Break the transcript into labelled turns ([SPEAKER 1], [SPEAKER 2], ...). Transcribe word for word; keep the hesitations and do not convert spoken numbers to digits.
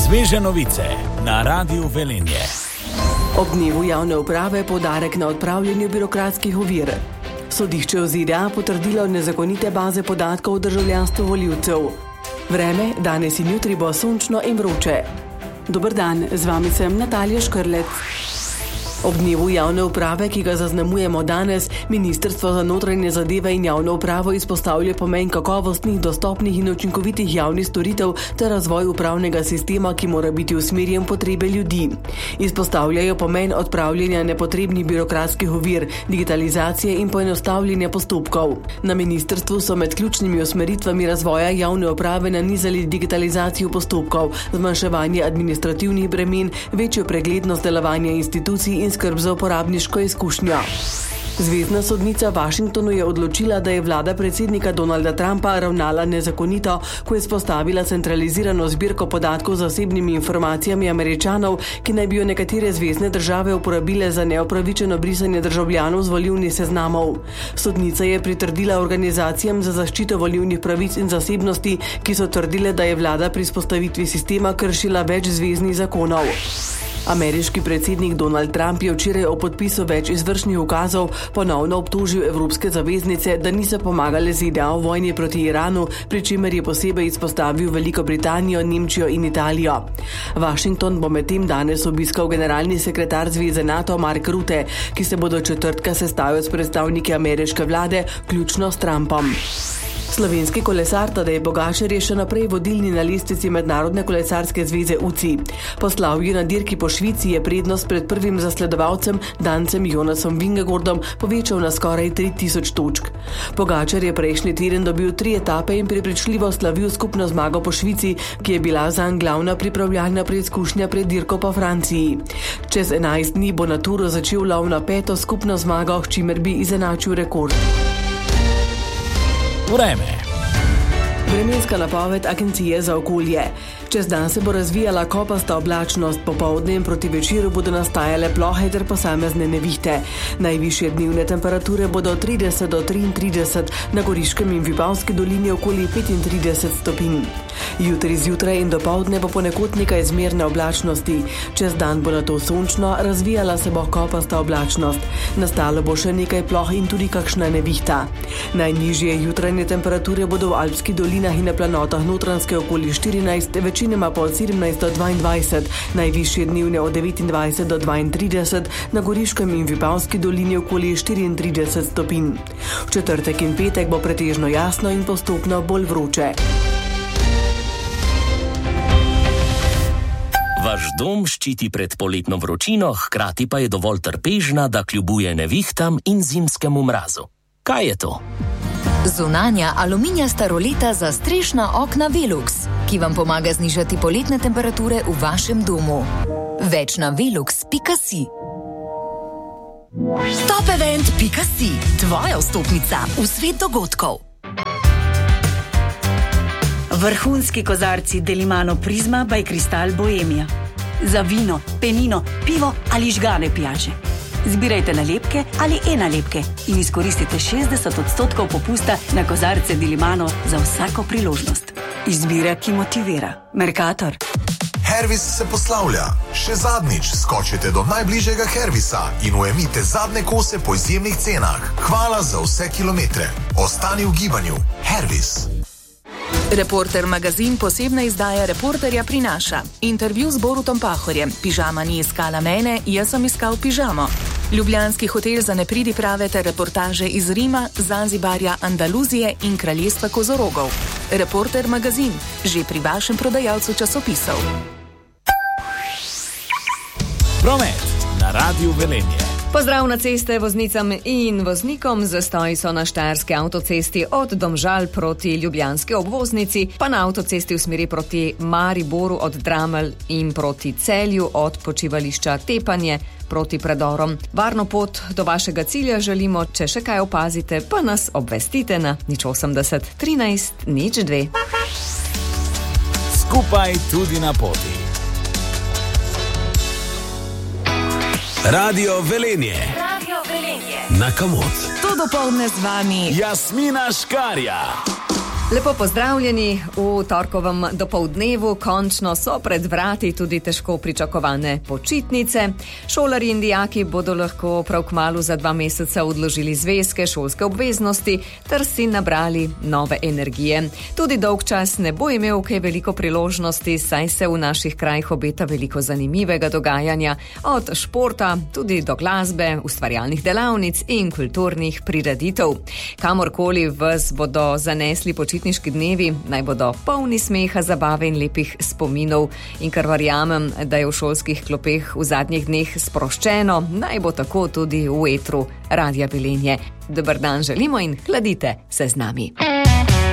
[SPEAKER 1] Sveže novice na Radiu Velenje.
[SPEAKER 2] Ob dnevu javne uprave poudarek na odpravljanju birokratskih ovir. Sodišče v Z D A potrdilo nezakonite baze podatkov o državljanstvu volivcev. Vreme, danes in jutri bo sončno in vroče. Dober dan, z vami sem Natalija Škrlec. Ob dnevu javne uprave, ki ga zaznamujemo danes, Ministrstvo za notranje zadeve in javno upravo izpostavlja pomen kakovostnih, dostopnih in učinkovitih javnih storitev ter razvoj upravnega sistema, ki mora biti usmerjen potrebe ljudi. Izpostavljajo pomen odpravljanja nepotrebnih birokratskih ovir, digitalizacije in poenostavljanja postopkov. Na ministrstvu so med ključnimi usmeritvami razvoja javne uprave nanizali digitalizacijo postopkov, zmanjševanje administrativnih bremen, večjo preglednost delovanja institucij in skrb za uporabniško izkušnjo. Zvezdna sodnica v Washingtonu je odločila, da je vlada predsednika Donalda Trumpa ravnala nezakonito, ko je spostavila centralizirano zbirko podatkov z zasebnimi informacijami Američanov, ki naj bi jo nekatere zvezne države uporabile za neopravičeno brisanje državljanov z volilnih seznamov. Sodnica je pritrdila organizacijam za zaščito volilnih pravic in zasebnosti, ki so trdile, da je vlada pri vzpostavitvi sistema kršila več zveznih zakonov. Ameriški predsednik Donald Trump je včeraj o podpisu več izvršnih ukazov ponovno obtožil evropske zaveznice, da niso pomagale Z D A v vojni proti Iranu, pri čemer je posebej izpostavil Veliko Britanijo, Nemčijo in Italijo. Washington bo medtem danes obiskal generalni sekretar Zveze NATO Mark Rutte, ki se bodo četrtka sestavil s predstavniki ameriške vlade, vključno s Trumpom. Slovenski kolesar Tadej Pogačar je še naprej vodilni na lestvici Mednarodne kolesarske zveze U C I. Po slavju na dirki po Švici je prednost pred prvim zasledovalcem, Dancem Jonasom Vingegaardom, povečal na skoraj tri tisoč točk. Pogačar je prejšnji teden dobil tri etape in prepričljivo slavil skupno zmago po Švici, ki je bila zanj glavna pripravljalna preizkušnja pred dirko po Franciji. Čez enajst dni bo na Turu začel lov na peto skupno zmago, s čimer bi izenačil rekord.
[SPEAKER 1] Vreme.
[SPEAKER 2] Vremenska napoved Agencije za okolje. Čez dan se bo razvijala kopasta oblačnost, popoldne in proti večeru bodo nastajale plohe ter posamezne nevihte. Najvišje dnevne temperature bodo od trideset do triintrideset, na Goriškem in Vipavski dolini okoli petintrideset stopinj. Jutri zjutraj in dopoldne bo ponekod nekaj zmerne oblačnosti. Čez dan bo nato sončno, razvijala se bo kopasta oblačnost. Nastalo bo še nekaj ploh in tudi kakšna nevihta. Najnižje jutranje temperature bodo v Alpskih dolinah in na planotah Notranjske okoli štirinajst, večinoma pa od sedemnajst do dvaindvajset, najvišje dnevne od devetindvajset do dvaintrideset, na Goriškem in Vipavski dolini okoli štiriintrideset stopinj. V četrtek in petek bo pretežno jasno in postopno bolj vroče.
[SPEAKER 3] Vaš dom ščiti pred poletno vročino, hkrati pa je dovolj trpežna, da kljubuje nevihtam in zimskemu mrazu. Kaj je to?
[SPEAKER 4] Zunanja aluminijasta roleta za strešna okna Velux, ki vam pomaga znižati poletne temperature v vašem domu. Več na velux pika si. Topevent pika si, tvoja vstopnica v svet dogodkov.
[SPEAKER 5] Vrhunski kozarci Delimano Prizma by Kristal Bohemia. Za vino, penino, pivo ali žgane pijače. Zbirajte nalepke ali e-nalepke in izkoristite šestdeset odstotkov popusta na kozarce Delimano za vsako priložnost. Izbira, ki motivira. Mercator.
[SPEAKER 6] Hervis se poslavlja. Še zadnjič skočite do najbližjega Hervisa in ujemite zadnje kose po izjemnih cenah. Hvala za vse kilometre. Ostani v gibanju. Hervis.
[SPEAKER 7] Reporter magazin posebna izdaja Reporterja prinaša. Intervju z Borutom Pahorjem. Pižama ni iskala mene, jaz sem iskal pižamo. Ljubljanski hotel za nepridiprave ter reportaže iz Rima, Zanzibarja, Andaluzije in kraljestva kozorogov. Reporter magazin, že pri vašem prodajalcu časopisov.
[SPEAKER 1] Promet na Radiu Velenje.
[SPEAKER 8] Pozdrav na ceste voznicam in voznikom. Zastoji so na štajerski avtocesti od Domžal proti ljubljanski obvoznici, pa na avtocesti v smeri proti Mariboru od Dramelj in proti Celju od počivališča Tepanje proti predorom. Varno pot do vašega cilja želimo, če še kaj opazite, pa nas obvestite na nič osemdeset trinajst nič dve.
[SPEAKER 1] Skupaj tudi na poti. Radio Velenje.
[SPEAKER 7] Radio Velenje.
[SPEAKER 1] Na Kamot.
[SPEAKER 7] To dopoldne z vami
[SPEAKER 1] Jasmina Škarja.
[SPEAKER 8] Lepo pozdravljeni v torkovem dopoldnevu. Končno so pred vrati tudi težko pričakovane počitnice. Šolarji in dijaki bodo lahko prav kmalu za dva meseca odložili zvezke, šolske obveznosti ter si nabrali nove energije. Tudi dolgčas ne bo imel kaj veliko priložnosti, saj se v naših krajih obeta veliko zanimivega dogajanja, od športa tudi do glasbe, ustvarjalnih delavnic in kulturnih prireditev. Kamorkoli vas bodo zanesli počitnice, dnevi, naj bodo polni smeha, zabave in lepih spominov, in kar verjamem, da je v šolskih klopeh v zadnjih dneh sproščeno, naj bo tako tudi v etru Radia Velenje. Dober dan želimo in hladite se z nami.